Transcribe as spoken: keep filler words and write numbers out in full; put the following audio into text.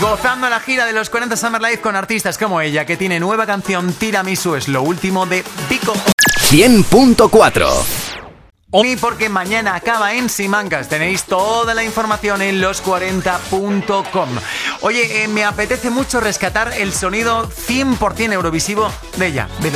Gozando la gira de los cuarenta Summer Live con artistas como ella, que tiene nueva canción Tiramisu, es lo último de Vico. cien punto cuatro. Y porque mañana acaba en Simancas, tenéis toda la información en los cuarenta punto com. Oye, eh, me apetece mucho rescatar el sonido cien por ciento eurovisivo de ella, de